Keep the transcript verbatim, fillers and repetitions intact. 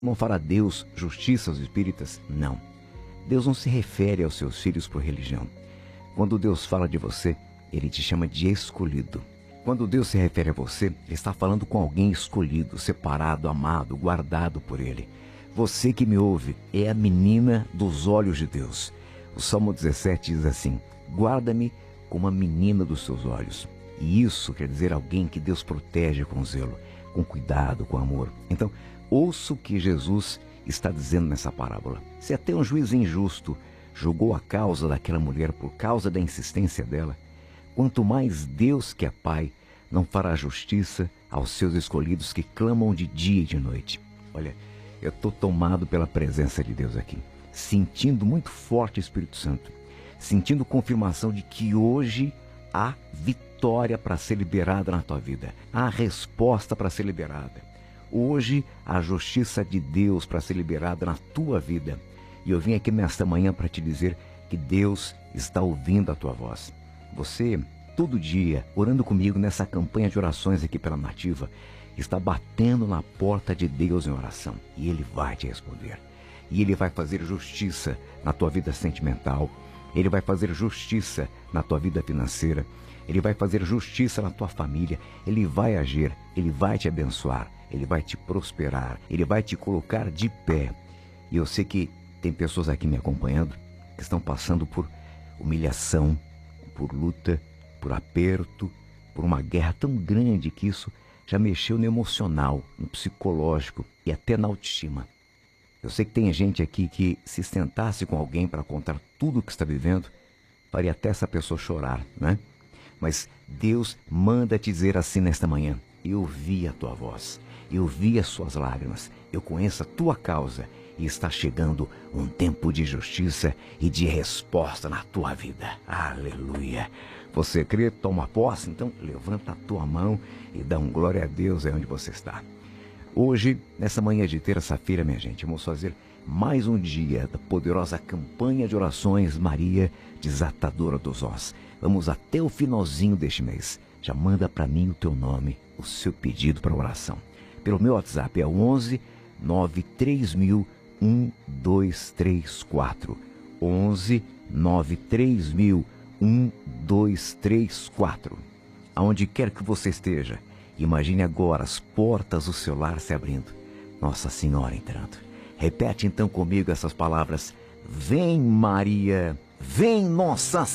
Não fará Deus justiça aos espíritas? Não. Deus não se refere aos seus filhos por religião. Quando Deus fala de você, Ele te chama de escolhido. Quando Deus se refere a você, Ele está falando com alguém escolhido, separado, amado, guardado por Ele. Você que me ouve é a menina dos olhos de Deus. O Salmo dezessete diz assim: guarda-me como a menina dos seus olhos. E isso quer dizer alguém que Deus protege com zelo, com cuidado, com amor. Então, ouça o que Jesus está dizendo nessa parábola. Se até um juiz injusto julgou a causa daquela mulher por causa da insistência dela, quanto mais Deus, que é Pai, não fará justiça aos seus escolhidos que clamam de dia e de noite. Olha, eu estou tomado pela presença de Deus aqui, sentindo muito forte o Espírito Santo, sentindo confirmação de que hoje há vitória para ser liberada na tua vida, há resposta para ser liberada. Hoje há justiça de Deus para ser liberada na tua vida. E eu vim aqui nesta manhã para te dizer que Deus está ouvindo a tua voz. Você, todo dia, orando comigo nessa campanha de orações aqui pela Nativa, está batendo na porta de Deus em oração. E Ele vai te responder. E Ele vai fazer justiça na tua vida sentimental. Ele vai fazer justiça na tua vida financeira. Ele vai fazer justiça na tua família. Ele vai agir. Ele vai te abençoar. Ele vai te prosperar. Ele vai te colocar de pé. E eu sei que tem pessoas aqui me acompanhando que estão passando por humilhação, por luta, por aperto, por uma guerra tão grande que isso já mexeu no emocional, no psicológico e até na autoestima. Eu sei que tem gente aqui que, se sentasse com alguém para contar tudo o que está vivendo, faria até essa pessoa chorar, né? Mas Deus manda te dizer assim nesta manhã: eu vi a tua voz, eu vi as suas lágrimas, eu conheço a tua causa e está chegando um tempo de justiça e de resposta na tua vida. Aleluia! Você crê? Toma posse? Então levanta a tua mão e dá um glória a Deus aí onde você está. Hoje, nessa manhã de terça-feira, minha gente, vamos fazer mais um dia da poderosa campanha de orações Maria, Desatadora dos Ossos. Vamos até o finalzinho deste mês. Já manda para mim o teu nome, o seu pedido para oração. Pelo meu WhatsApp é onze nove três mil um dois três quatro. onze nove três mil um dois três quatro. Aonde quer que você esteja, imagine agora as portas do seu lar se abrindo. Nossa Senhora entrando. Repete então comigo essas palavras: vem Maria, vem Nossa